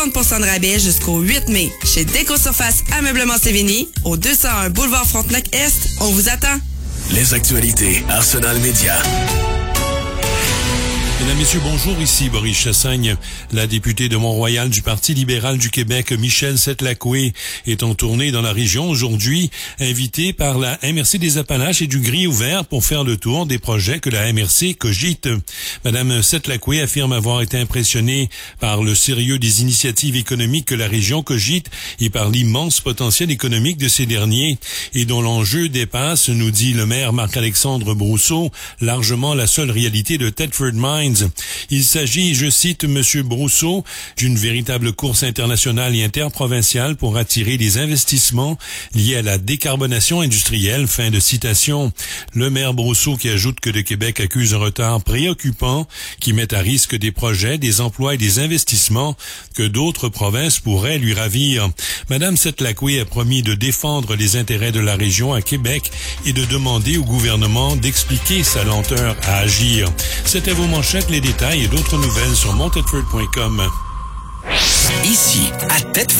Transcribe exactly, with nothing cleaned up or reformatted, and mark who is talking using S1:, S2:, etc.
S1: trente pour cent de rabais jusqu'au huit mai. Chez Déco Surface Ameublement Sévigny, au deux cent un boulevard Frontenac-Est, on vous attend.
S2: Les actualités Arsenal Média.
S3: Mesdames, Messieurs, bonjour, ici Boris Chassagne. La députée de Mont-Royal du Parti libéral du Québec, Michèle Setlakwe, est en tournée dans la région aujourd'hui, invitée par la M R C des Appalaches et du Gris-Ouvert pour faire le tour des projets que la M R C cogite. Madame Setlakwe affirme avoir été impressionnée par le sérieux des initiatives économiques que la région cogite et par l'immense potentiel économique de ces derniers et dont l'enjeu dépasse, nous dit le maire Marc-Alexandre Brousseau, largement la seule réalité de Thetford Mines. Il s'agit, je cite Monsieur Brousseau, d'une véritable course internationale et interprovinciale pour attirer des investissements liés à la décarbonation industrielle. Fin de citation. Le maire Brousseau qui ajoute que le Québec accuse un retard préoccupant qui met à risque des projets, des emplois et des investissements que d'autres provinces pourraient lui ravir. Madame Setlakwe a promis de défendre les intérêts de la région à Québec et de demander au gouvernement d'expliquer sa lenteur à agir. C'était vos manchettes, les détails et d'autres nouvelles sur mon thetford point com.
S2: Ici, à Thetford.